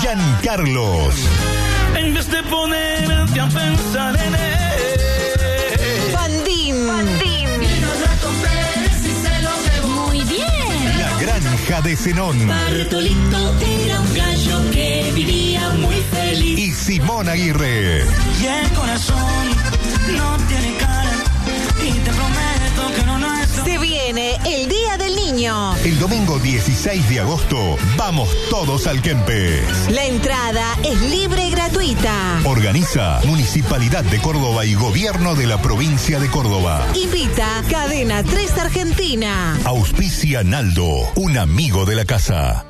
San Carlos. En vez de ponerte a pensar en él. Bandín. Muy bien. La Granja de Zenón. Bartolito era un gallo que vivía muy feliz. Y Simón Aguirre. Y el corazón no tiene cara. Y te prometo que no nuestro. Se viene el Día del Niño. El domingo 16 de agosto, vamos todos al Kempes. La entrada es libre y gratuita. Organiza Municipalidad de Córdoba y Gobierno de la Provincia de Córdoba. Invita Cadena 3 Argentina. Auspicia Naldo, un amigo de la casa.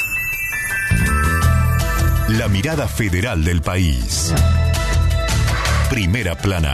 La mirada federal del país. Primera plana.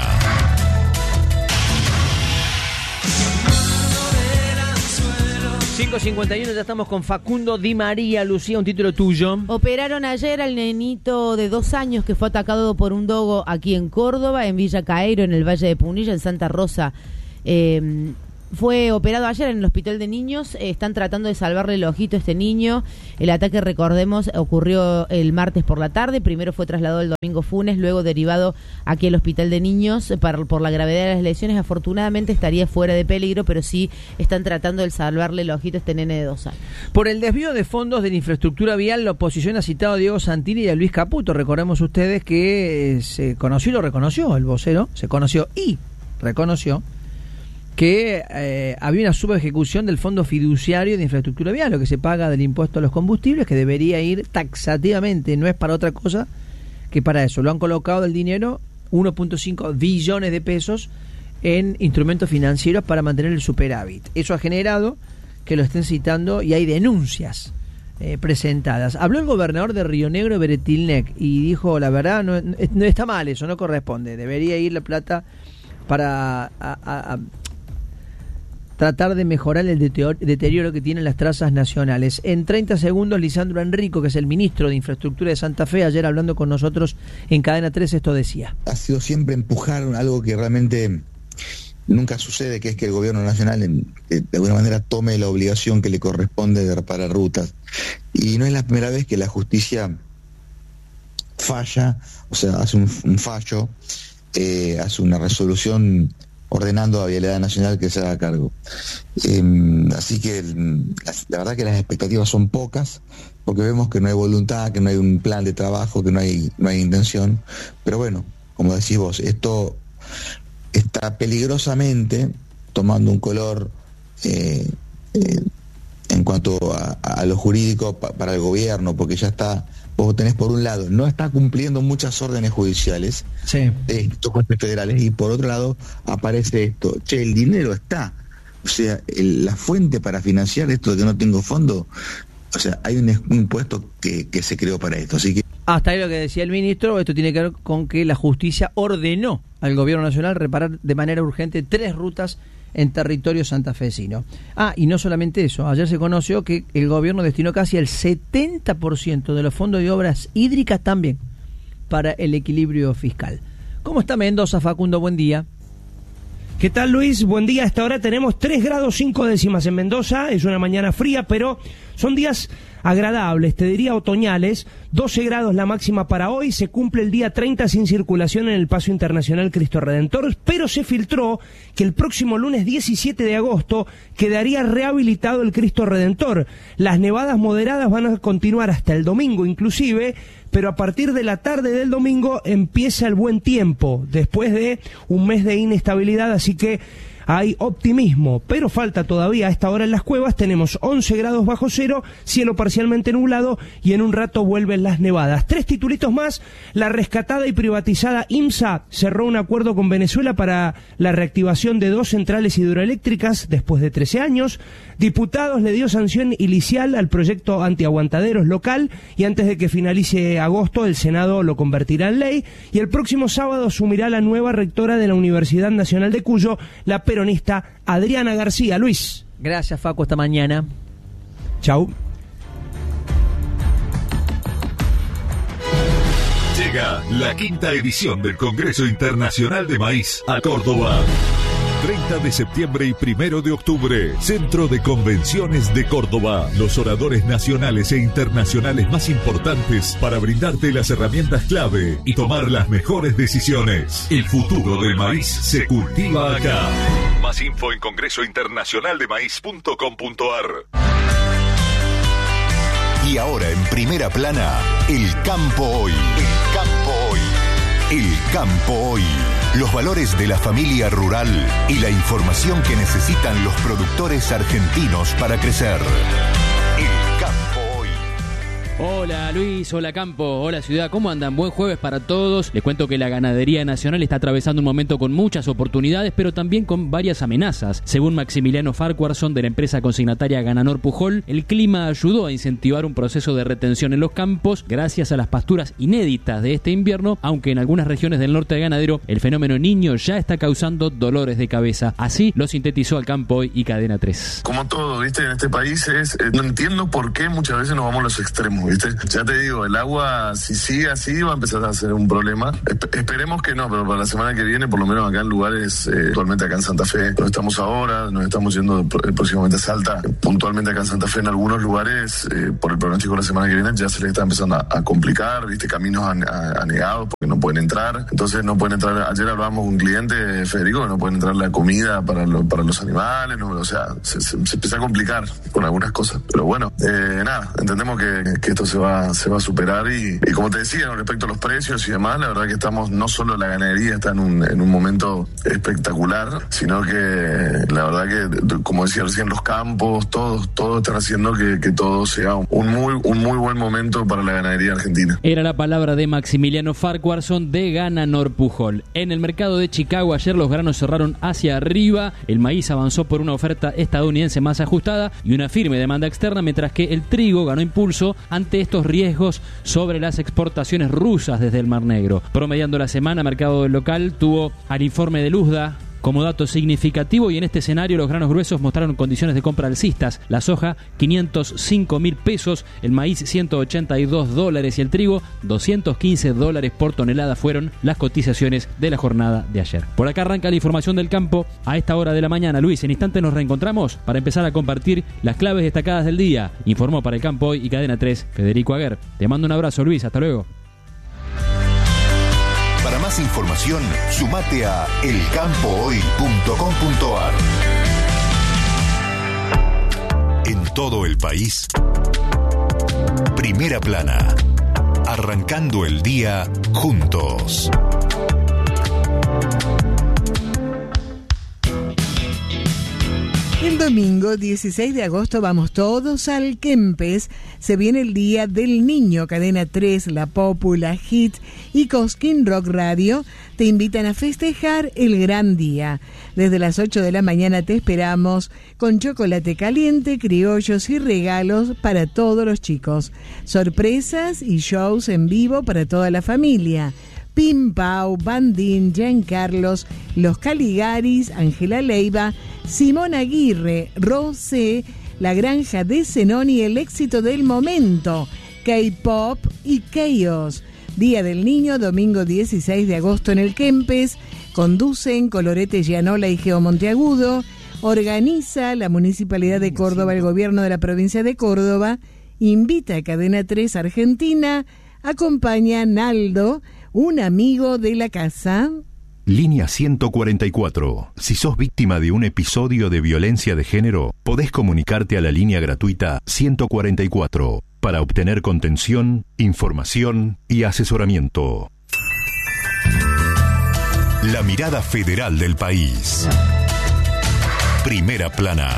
5:51, ya estamos con Facundo Di María. Lucía, un título tuyo. Operaron ayer al nenito de 2 años que fue atacado por un dogo aquí en Córdoba, en Villa Caeiro, en el Valle de Punilla, en Santa Rosa. Fue operado ayer en el hospital de niños. Están tratando de salvarle el ojito a este niño. El ataque, recordemos, ocurrió el martes por la tarde. Primero fue trasladado el domingo Funes, luego derivado aquí al hospital de niños por la gravedad de las lesiones. Afortunadamente estaría fuera de peligro, pero sí están tratando de salvarle el ojito a este nene de 2 años. Por el desvío de fondos de la infraestructura vial, la oposición ha citado a Diego Santini y a Luis Caputo. Recordemos ustedes que se conoció y lo reconoció el vocero. Se conoció y reconoció que había una subejecución del Fondo Fiduciario de Infraestructura Vial, lo que se paga del impuesto a los combustibles, que debería ir taxativamente, no es para otra cosa que para eso. Lo han colocado el dinero, 1.5 billones de pesos, en instrumentos financieros para mantener el superávit. Eso ha generado que lo estén citando y hay denuncias presentadas. Habló el gobernador de Río Negro, Beretilnec, y dijo, la verdad, no está mal eso, no corresponde, debería ir la plata para tratar de mejorar el deterioro que tienen las trazas nacionales. En 30 segundos, Lisandro Enrico, que es el ministro de Infraestructura de Santa Fe, ayer hablando con nosotros en Cadena 3, esto decía. Ha sido siempre empujar algo que realmente nunca sucede, que es que el gobierno nacional de alguna manera tome la obligación que le corresponde de reparar rutas. Y no es la primera vez que la justicia falla, o sea, hace un fallo, hace una resolución ordenando a Vialidad Nacional que se haga cargo. Así que la verdad que las expectativas son pocas, porque vemos que no hay voluntad, que no hay un plan de trabajo, que no hay intención. Pero bueno, como decís vos, esto está peligrosamente tomando un color en cuanto a lo jurídico para el gobierno, porque ya está. Vos tenés, por un lado, no está cumpliendo muchas órdenes judiciales de estos jueces federales, y por otro lado aparece esto, el dinero está, o sea, la fuente para financiar esto de que no tengo fondo, o sea, hay un impuesto que se creó para esto, así que... Hasta ahí lo que decía el ministro. Esto tiene que ver con que la justicia ordenó al gobierno nacional reparar de manera urgente 3 rutas en territorio santafesino. Y no solamente eso, ayer se conoció que el gobierno destinó casi el 70% de los fondos de obras hídricas también para el equilibrio fiscal. ¿Cómo está Mendoza, Facundo? Buen día. ¿Qué tal, Luis? Buen día. Hasta ahora tenemos 3 grados 5 décimas en Mendoza. Es una mañana fría, pero son días agradables, te diría otoñales. 12 grados la máxima para hoy. Se cumple el día 30 sin circulación en el Paso Internacional Cristo Redentor, pero se filtró que el próximo lunes 17 de agosto quedaría rehabilitado el Cristo Redentor. Las nevadas moderadas van a continuar hasta el domingo inclusive, pero a partir de la tarde del domingo empieza el buen tiempo, después de un mes de inestabilidad, así que hay optimismo, pero falta todavía. A esta hora en las cuevas tenemos 11 grados bajo cero, cielo parcialmente nublado, y en un rato vuelven las nevadas. 3 titulitos más. La rescatada y privatizada IMSA cerró un acuerdo con Venezuela para la reactivación de 2 centrales hidroeléctricas después de 13 años. Diputados le dio sanción inicial al proyecto antiaguantaderos local, y antes de que finalice agosto el Senado lo convertirá en ley, y el próximo sábado asumirá la nueva rectora de la Universidad Nacional de Cuyo, la peronista Adriana García. Luis. Gracias, Facu, hasta mañana. Chau. Llega la 5ª edición del Congreso Internacional de Maíz a Córdoba. 30 de septiembre y 1 de octubre, Centro de Convenciones de Córdoba. Los oradores nacionales e internacionales más importantes para brindarte las herramientas clave y tomar las mejores decisiones. El futuro del maíz se cultiva acá. Más info en congresointernacionaldemaíz.com.ar. Y ahora en primera plana, el campo hoy. El campo hoy. El campo hoy. Los valores de la familia rural y la información que necesitan los productores argentinos para crecer. El campo hoy. Hola Luis, hola Campo, hola ciudad, ¿cómo andan? Buen jueves para todos. Les cuento que la ganadería nacional está atravesando un momento con muchas oportunidades, pero también con varias amenazas. Según Maximiliano Farquharson de la empresa consignataria Gananor Pujol, el clima ayudó a incentivar un proceso de retención en los campos gracias a las pasturas inéditas de este invierno, aunque en algunas regiones del norte de Ganadero el fenómeno Niño ya está causando dolores de cabeza. Así lo sintetizó Al Campo Hoy y Cadena 3. Como todo, ¿viste? En este país no entiendo por qué muchas veces nos vamos a los extremos, ¿viste? Ya te digo, el agua, si sigue así, va a empezar a ser un problema. Esperemos que no, pero para la semana que viene, por lo menos acá en lugares, actualmente acá en Santa Fe, donde estamos ahora, nos estamos yendo próximamente a Salta, puntualmente acá en Santa Fe, en algunos lugares, por el pronóstico de la semana que viene, ya se les está empezando a complicar, ¿viste? Caminos anegados porque no pueden entrar. Entonces no pueden entrar. Ayer hablábamos con un cliente, Federico, que no pueden entrar la comida para los animales, ¿no? O sea, se empieza a complicar con algunas cosas. Pero bueno, nada, entendemos que esto se va a superar y como te decía, con respecto a los precios y demás, la verdad que estamos, no solo la ganadería está en un momento espectacular, sino que la verdad que, como decía recién, los campos, todos están haciendo que todo sea un muy buen momento para la ganadería argentina. Era la palabra de Maximiliano Farquharson de Gananor Pujol. En el mercado de Chicago ayer los granos cerraron hacia arriba, el maíz avanzó por una oferta estadounidense más ajustada y una firme demanda externa, mientras que el trigo ganó impulso ante estos riesgos sobre las exportaciones rusas desde el Mar Negro. Promediando la semana, mercado local tuvo al informe de Luzda como dato significativo, y en este escenario los granos gruesos mostraron condiciones de compra alcistas. La soja, 505.000 pesos, el maíz, $182 y el trigo, $215 por tonelada fueron las cotizaciones de la jornada de ayer. Por acá arranca la información del campo a esta hora de la mañana. Luis, en instante nos reencontramos para empezar a compartir las claves destacadas del día. Informó para El Campo Hoy y Cadena 3, Federico Aguer. Te mando un abrazo, Luis, hasta luego. Para más información, sumate a elcampohoy.com.ar. En todo el país, primera plana, arrancando el día juntos. El domingo 16 de agosto vamos todos al Kempes. Se viene el Día del Niño. Cadena 3, La Popula, Hit y Cosquín Rock Radio te invitan a festejar el gran día. Desde las 8 de la mañana te esperamos con chocolate caliente, criollos y regalos para todos los chicos. Sorpresas y shows en vivo para toda la familia. Pim Pau, Bandín, Giancarlos, Los Caligaris, Ángela Leiva, Simón Aguirre, Rosé, La Granja de Zenón y el éxito del momento, K-Pop y Chaos. Día del Niño, domingo 16 de agosto en el Kempes. Conducen Colorete Gianola y Geo Monteagudo. Organiza la Municipalidad de Córdoba, el Gobierno de la Provincia de Córdoba. Invita a Cadena 3 Argentina. Acompaña Naldo, un amigo de la casa. Línea 144. Si sos víctima de un episodio de violencia de género, podés comunicarte a la línea gratuita 144 para obtener contención, información y asesoramiento. La mirada federal del país. Primera plana.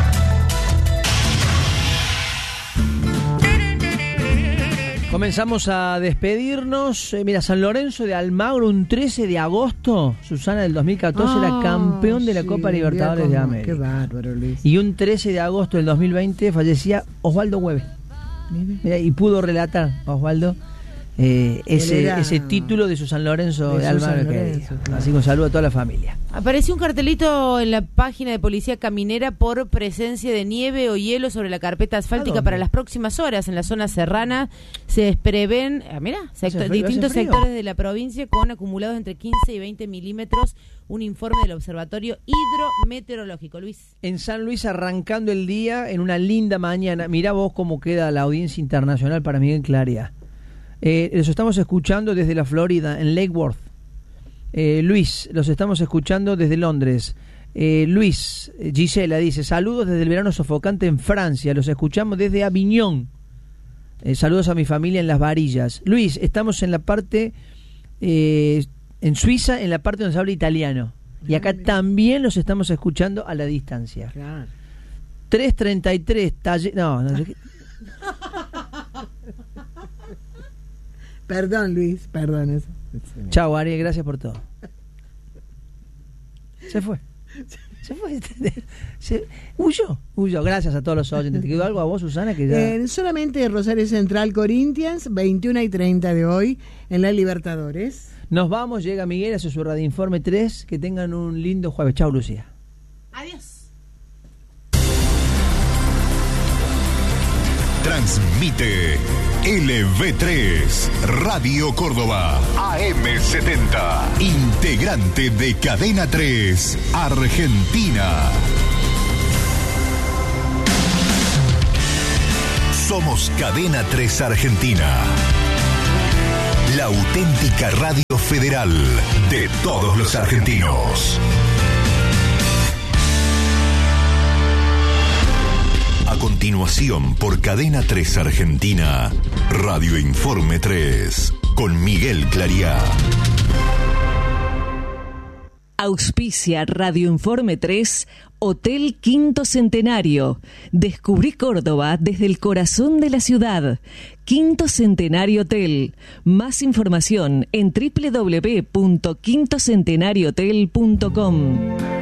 Comenzamos a despedirnos. Mira, San Lorenzo de Almagro, un 13 de agosto, Susana, del 2014, era campeón de la Copa Libertadores de América. Qué bárbaro, Luis. Y un 13 de agosto del 2020 fallecía Osvaldo Hueve. Mira, y pudo relatar Osvaldo ese título de su San Lorenzo de Almagro. Claro. Así que un saludo a toda la familia. Apareció un cartelito en la página de Policía Caminera por presencia de nieve o hielo sobre la carpeta asfáltica para las próximas horas. En la zona serrana se prevén, distintos sectores de la provincia con acumulados entre 15 y 20 milímetros. Un informe del Observatorio Hidrometeorológico. Luis. En San Luis arrancando el día en una linda mañana. Mirá vos cómo queda la audiencia internacional para Miguel Claria. Los estamos escuchando desde la Florida, en Lake Worth. Luis, los estamos escuchando desde Londres. Luis, Gisela dice, saludos desde el verano sofocante en Francia. Los escuchamos desde Aviñón. Saludos a mi familia en Las Varillas. Luis, estamos en la parte... en Suiza, en la parte donde se habla italiano. Y acá también los estamos escuchando a la distancia. Claro. 333 No. Perdón, Luis, perdón. Chao, Ariel, gracias por todo. Se fue. Huyó. Gracias a todos los oyentes. ¿Te quedó algo a vos, Susana? Que ya... solamente Rosario Central Corinthians, 21:30 de hoy, en la Libertadores. Nos vamos, llega Miguel, hace su Radioinforme 3. Que tengan un lindo jueves. Chao, Lucía. Adiós. Transmite LV3, Radio Córdoba, AM70, integrante de Cadena 3, Argentina. Somos Cadena 3 Argentina, la auténtica radio federal de todos los argentinos. A continuación, por Cadena 3 Argentina, Radioinforme 3, con Miguel Clariá. Auspicia Radioinforme 3, Hotel Quinto Centenario. Descubrí Córdoba desde el corazón de la ciudad. Quinto Centenario Hotel. Más información en www.quintocentenariohotel.com.